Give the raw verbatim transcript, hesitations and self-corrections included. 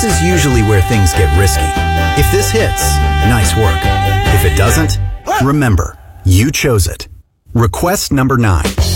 This is usually where things get risky. If this hits, nice work. If it doesn't, remember, you chose it. Request number nine.